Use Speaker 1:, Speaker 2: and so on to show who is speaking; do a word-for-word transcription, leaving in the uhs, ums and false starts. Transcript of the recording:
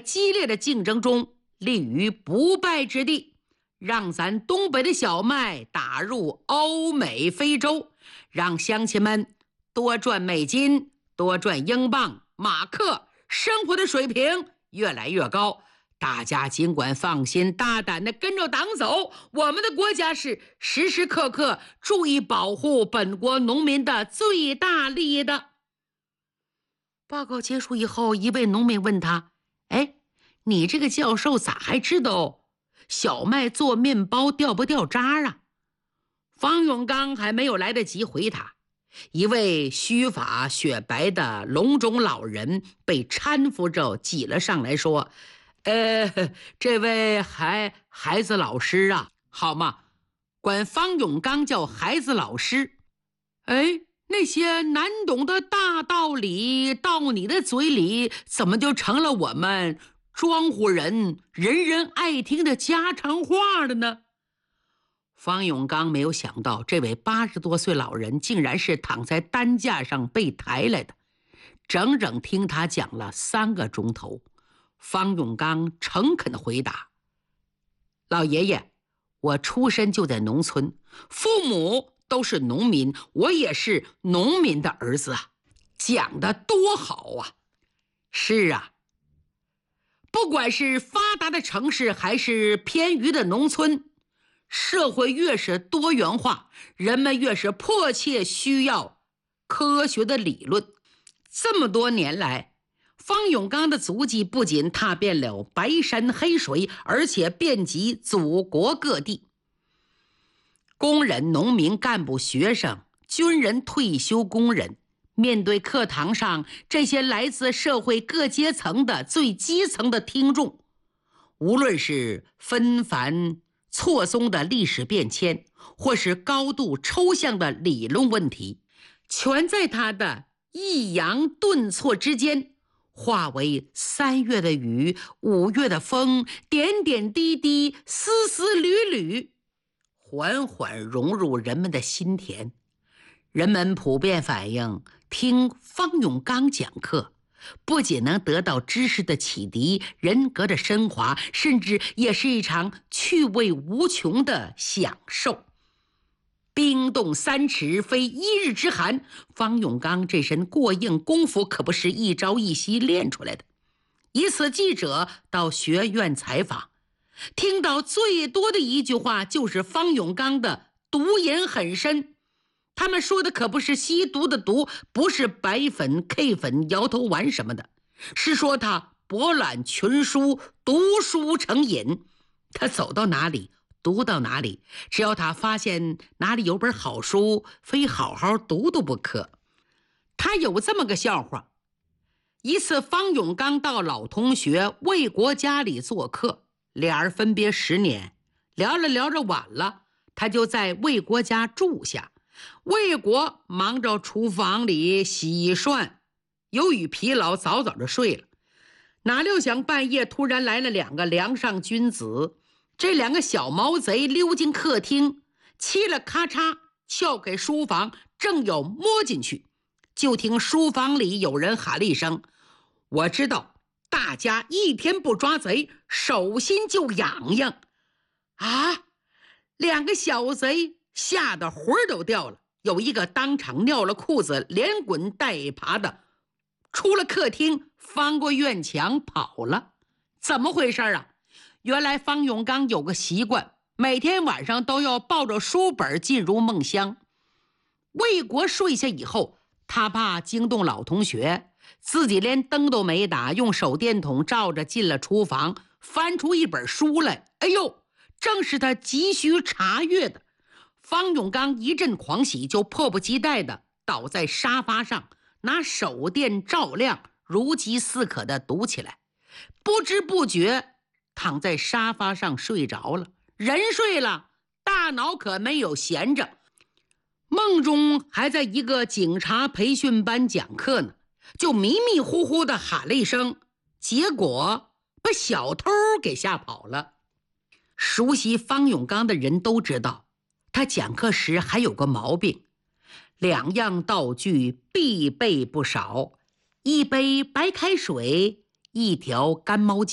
Speaker 1: 激烈的竞争中立于不败之地，让咱东北的小麦打入欧美非洲，让乡亲们多赚美金，多赚英镑、马克，生活的水平越来越高。大家尽管放心大胆地跟着党走，我们的国家是时时刻刻注意保护本国农民的最大利益的。报告结束以后，一位农民问他：哎，你这个教授咋还知道小麦做面包掉不掉渣啊？方永刚还没有来得及回答，一位须发雪白的笼中老人被搀扶着挤了上来，说：呃，这位孩孩子老师啊，好吗？管方永刚叫孩子老师。哎，那些难懂的大道理到你的嘴里，怎么就成了我们庄户人人人爱听的家常话了呢？方永刚没有想到，这位八十多岁老人竟然是躺在担架上被抬来的，整整听他讲了三个钟头。方永刚诚恳地回答：老爷爷，我出身就在农村，父母都是农民，我也是农民的儿子啊。讲得多好啊！是啊，不管是发达的城市还是偏隅的农村，社会越是多元化，人们越是迫切需要科学的理论。这么多年来，方永刚的足迹不仅踏遍了白山黑水，而且遍及祖国各地。工人、农民、干部、学生、军人、退休工人，面对课堂上这些来自社会各阶层的最基层的听众，无论是纷繁错综的历史变迁，或是高度抽象的理论问题，全在他的抑扬顿挫之间化为三月的雨，五月的风，点点滴滴，丝丝缕缕，缓缓融入人们的心田。人们普遍反映，听方永刚讲课，不仅能得到知识的启迪，人格的升华，甚至也是一场趣味无穷的享受。冰冻三尺非一日之寒，方永刚这身过硬功夫可不是一朝一夕练出来的。一次记者到学院采访，听到最多的一句话就是方永刚的毒瘾很深。他们说的可不是吸毒的毒，不是白粉 K 粉摇头丸什么的，是说他博览群书，读书成瘾。他走到哪里读到哪里，只要他发现哪里有本好书，非好好读读不可。他有这么个笑话：一次方永刚到老同学魏国家里做客，俩人分别十年，聊着聊着晚了，他就在魏国家住下。魏国忙着厨房里洗涮，由于疲劳早早就睡了。哪料想半夜突然来了两个梁上君子，这两个小毛贼溜进客厅，嘁了咔嚓撬开书房，正要摸进去，就听书房里有人喊了一声：我知道大家一天不抓贼，手心就痒痒啊！两个小贼吓得魂儿都掉了，有一个当场尿了裤子，连滚带爬的出了客厅，翻过院墙跑了。怎么回事啊？原来方永刚有个习惯，每天晚上都要抱着书本进入梦乡。魏国睡下以后，他怕惊动老同学，自己连灯都没打，用手电筒照着进了厨房，翻出一本书来。哎呦，正是他急需查阅的。方永刚一阵狂喜，就迫不及待地倒在沙发上，拿手电照亮，如饥似渴地读起来。不知不觉躺在沙发上睡着了。人睡了，大脑可没有闲着。梦中还在一个警察培训班讲课呢，就迷迷糊糊地喊了一声，结果把小偷给吓跑了。熟悉方永刚的人都知道，他讲课时还有个毛病，两样道具必备不少：一杯白开水，一条干毛巾。